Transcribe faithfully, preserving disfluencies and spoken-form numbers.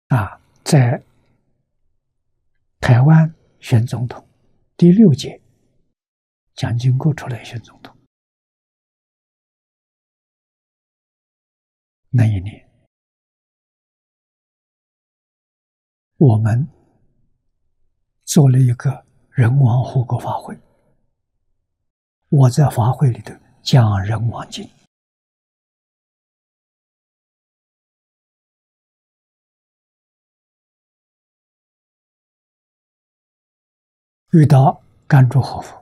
啊，在台湾选总统第六届，蒋经国出来选总统。那一年，我们做了一个人王护国法会，我在法会里头讲人王经。遇到甘珠和夫，